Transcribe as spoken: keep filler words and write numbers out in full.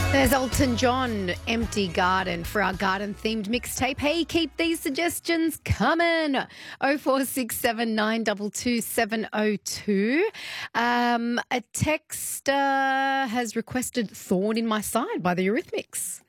There's Elton John, Empty Garden, for our garden-themed mixtape. Hey, keep these suggestions coming. oh four six seven nine two two seven oh two. Um, a texter has requested Thorn in My Side by the Eurythmics.